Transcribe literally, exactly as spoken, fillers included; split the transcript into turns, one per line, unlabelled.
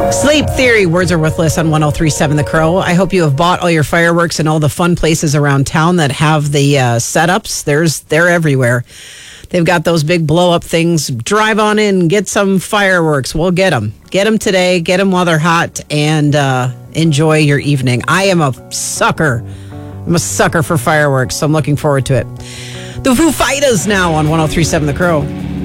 Sleep Theory, Words Are Worthless on one oh three point seven The Crow. I hope you have bought all your fireworks and all the fun places around town that have the uh, setups. There's They're everywhere. They've got those big blow-up things. Drive on in, get some fireworks. We'll get them. Get them today. Get them while they're hot, and uh, enjoy your evening. I am a sucker. I'm a sucker for fireworks, so I'm looking forward to it. The Foo Fighters now on one oh three point seven The Crow.